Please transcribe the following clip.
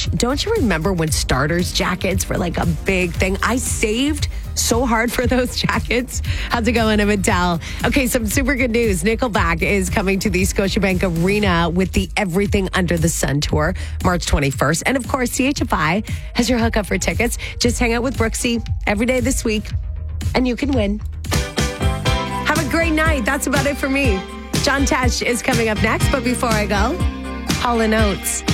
gosh, don't you remember when starters jackets were like a big thing? I saved so hard for those jackets. How's it going, Emmett Dell? Okay, some super good news. Nickelback is coming to the Scotiabank Arena with the Everything Under the Sun tour, March 21st. And of course, CHFI has your hookup for tickets. Just hang out with Brooksy every day this week, and you can win. Have a great night. That's about it for me. John Tesh is coming up next, but before I go, Hall & Oates.